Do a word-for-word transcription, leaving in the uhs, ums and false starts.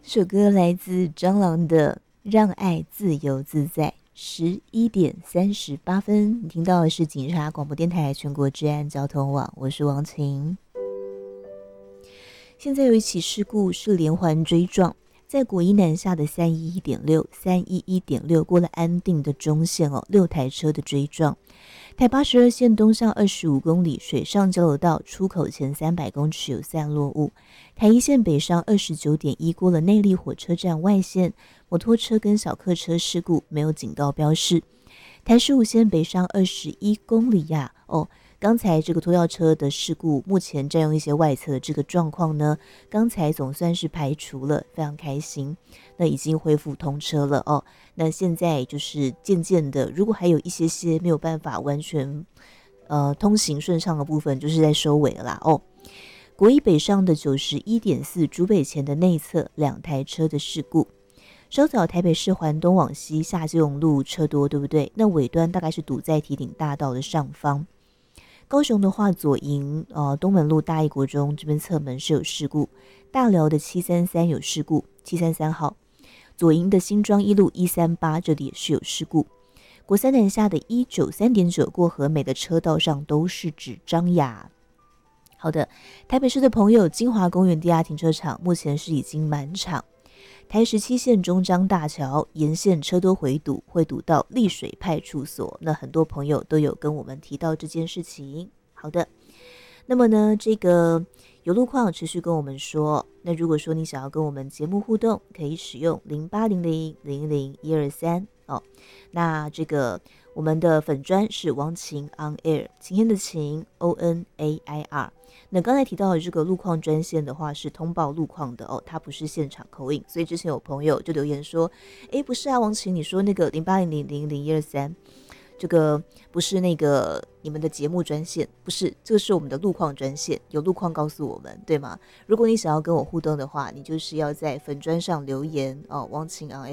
这首歌来自蟑螂的《让爱自由自在》。十一点三十八分，你听到的是警察广播电台全国治安交通网，我是王晴。现在有一起事故是连环追撞，在国一南下的三一一点六、三一一点六过了安定的中线哦，六台车的追撞。台八十二线东向二十五公里水上交流道出口前三百公尺有散落物。台一线北上二十九点一过了内坜火车站外线，摩托车跟小客车事故没有警告标示。台十五线北上二十一公里呀、啊，哦，刚才这个拖吊车的事故，目前占用一些外侧的这个状况呢，刚才总算是排除了，非常开心。那已经恢复通车了哦。那现在就是渐渐的，如果还有一些些没有办法完全呃通行顺畅的部分，就是在收尾了啦哦。国一北上的九十一点四竹北前的内侧两台车的事故。稍早台北市环东往西下基隆路车多，对不对？那尾端大概是堵在堤顶大道的上方。高雄的话，左营呃东门路大义国中这边侧门是有事故，大寮的七三三有事故，七三三号。左营的新庄一路一三八这里也是有事故。国三南下的一九三点九过和美的车道上都是指张雅。好的，台北市的朋友，金华公园地下停车场目前是已经满场。台十七线中彰大桥沿线车多回堵，会堵到丽水派出所。那很多朋友都有跟我们提到这件事情。好的，那么呢，这个有路况持续跟我们说。那如果说你想要跟我们节目互动，可以使用零八零零零零一二三哦。那这个我们的粉专是王晴 on air， 晴天的晴 O N A I R。那刚才提到的这个路况专线的话，是通报路况的哦，它不是现场口音。所以之前有朋友就留言说，诶，不是啊，王晴，你说那个零八零零零零一二三。这个不是那个你们的节目专线，不是，这个是我们的路况专线，有路况告诉我们，对吗？如果你想要跟我互动的话，你就是要在粉专上留言哦，王晴啊